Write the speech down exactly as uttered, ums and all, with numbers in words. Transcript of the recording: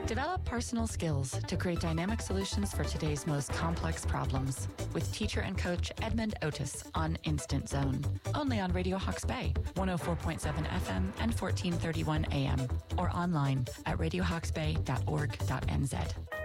Develop personal skills to create dynamic solutions for today's most complex problems with teacher and coach Edmund Otis on Instant Zone. Only on Radio Hawke's Bay, one oh four point seven F M and fourteen thirty-one A M, or online at radio hawks bay dot org dot n z.